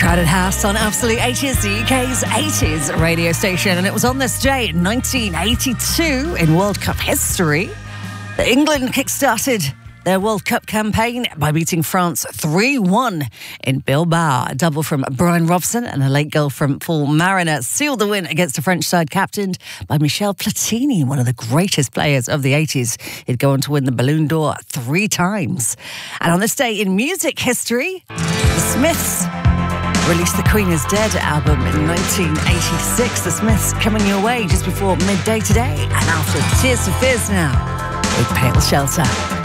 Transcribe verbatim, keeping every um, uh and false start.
Crowded House on Absolute eighties, the U K's eighties radio station. And it was on this day in nineteen eighty-two in World Cup history that England kick-started their World Cup campaign by beating France three one in Bilbao. A double from Brian Robson and a late goal from Paul Mariner sealed the win against the French side captained by Michel Platini, one of the greatest players of the eighties. He'd go on to win the Ballon d'Or three times. And on this day in music history, the Smiths released the Queen is Dead album in nineteen eighty-six. The Smiths coming your way just before midday today. And after Tears for Fears now with Pale Shelter.